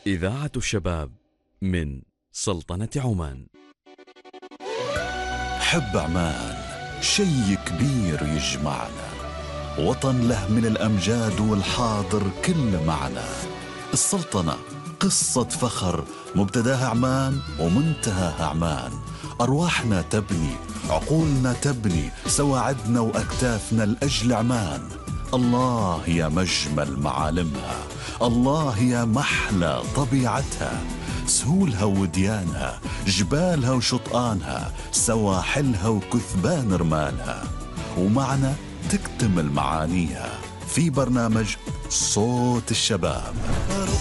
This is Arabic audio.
إذاعة الشباب من سلطنة عمان. حب عمان شي كبير يجمعنا، وطن له من الأمجاد والحاضر كل معنا. السلطنة قصة فخر مبتداها عمان ومنتهاها عمان. أرواحنا تبني، عقولنا تبني، سواعدنا وأكتافنا لأجل عمان. الله يا مجمل معالمها، الله يا محلى طبيعتها، سهولها وديانها، جبالها وشطآنها، سواحلها وكثبان رمالها. ومعنا تكتمل معانيها في برنامج صوت الشباب.